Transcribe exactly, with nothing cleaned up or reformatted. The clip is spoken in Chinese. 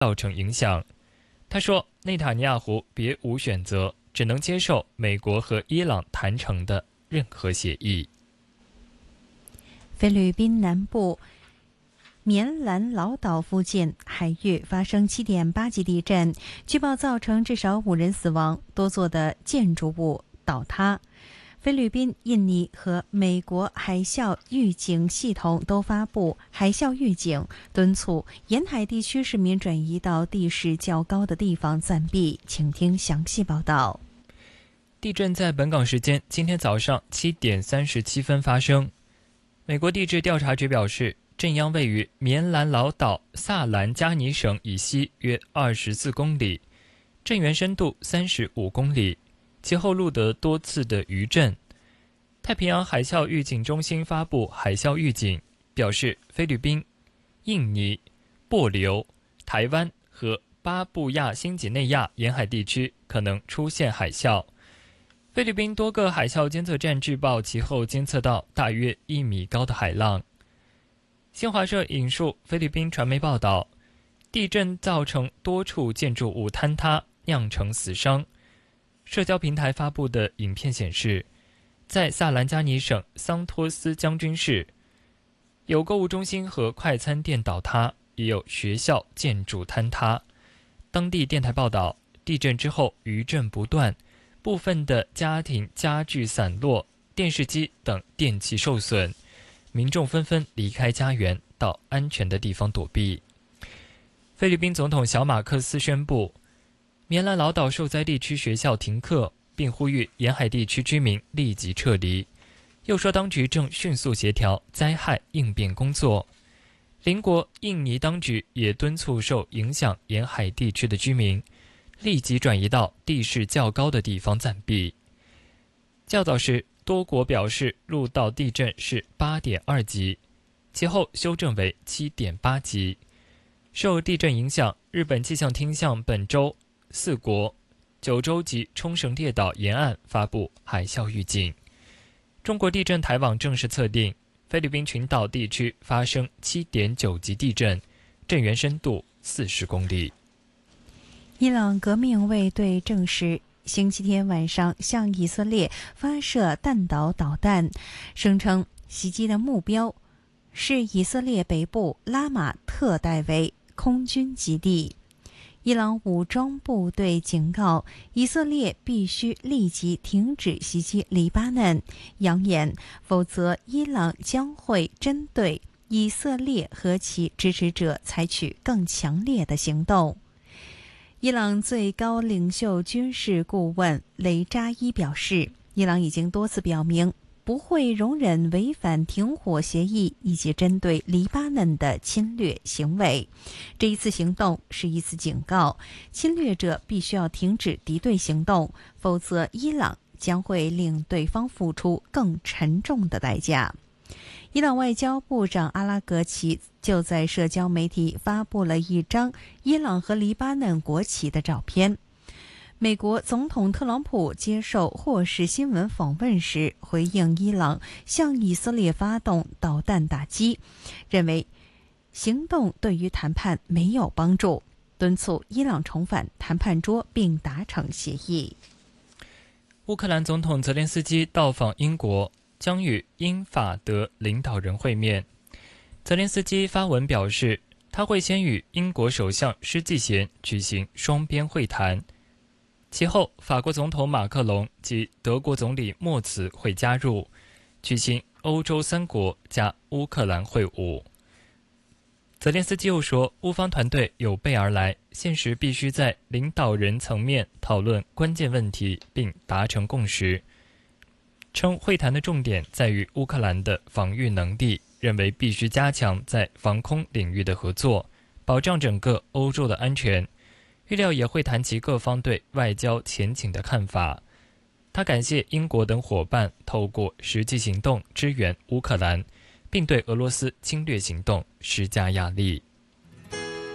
造成影响。他说，内塔尼亚胡别无选择，只能接受美国和伊朗谈成的任何协议。 菲律宾南部棉兰老岛附近海域发生 七点八 级地震，据报造成至少五人死亡，多座的建筑物倒塌。菲律宾、印尼和美国海啸预警系统都发布海啸预警，敦促沿海地区市民转移到地势较高的地方暂避。请听详细报道。 地震在本港时间今天早上七点三十七分发生。美国地质调查局表示，震央位于棉兰老岛萨兰加尼省以西约二十四公里，震源深度三十五公里，其后录得多次的余震。太平洋海啸预警中心发布海啸预警，表示菲律宾、印尼、帛琉、台湾和巴布亚新几内亚沿海地区可能出现海啸。菲律宾多个海啸监测站据报其后监测到大约一米高的海浪。新华社引述菲律宾传媒报道，地震造成多处建筑物坍塌，酿成死伤。社交平台发布的影片显示，在萨兰加尼省桑托斯将军市，有购物中心和快餐店倒塌，也有学校建筑坍塌。当地电台报道，地震之后余震不断，部分的家庭家具散落，电视机等电器受损，民众纷纷离开家园，到安全的地方躲避。菲律宾总统小马克斯宣布，棉兰老岛受灾地区学校停课，并呼吁沿海地区居民立即撤离，又说当局正迅速协调灾害应变工作。邻国印尼当局也敦促受影响沿海地区的居民立即转移到地势较高的地方暂避。较早时，多国表示录到地震是 八点二 级，其后修正为 七点八 级。受地震影响，日本气象厅向本周四国、九州及冲绳列岛沿岸发布海啸预警。中国地震台网正式测定，菲律宾群岛地区发生 七点九 级地震，震源深度四十公里。 伊朗革命卫队证实，星期天晚上向以色列发射弹道导弹，声称袭击的目标是以色列北部拉马特代维空军基地。伊朗武装部队警告以色列必须立即停止袭击黎巴嫩，扬言否则伊朗将会针对以色列和其支持者采取更强烈的行动。伊朗最高领袖军事顾问雷扎伊表示，伊朗已经多次表明不会容忍违反停火协议以及针对黎巴嫩的侵略行为。这一次行动是一次警告，侵略者必须要停止敌对行动，否则伊朗将会令对方付出更沉重的代价。伊朗外交部长阿拉格齐就在社交媒体发布了一张伊朗和黎巴嫩国旗的照片。美国总统特朗普接受霍士新闻访问时，回应伊朗向以色列发动导弹打击，认为行动对于谈判没有帮助，敦促伊朗重返谈判桌并达成协议。 乌克兰总统泽连斯基到访英国，将与英法德领导人会面。泽连斯基发文表示，他会先与英国首相施纪贤举行双边会谈，其后法国总统马克龙及德国总理默茨会加入，举行欧洲三国加乌克兰会晤。泽连斯基又说，乌方团队有备而来，现时必须在领导人层面讨论关键问题并达成共识，称会谈的重点在于乌克兰的防御能力，认为必须加强在防空领域的合作，保障整个欧洲的安全。预料也会谈及各方对外交前景的看法。他感谢英国等伙伴透过实际行动支援乌克兰，并对俄罗斯侵略行动施加压力。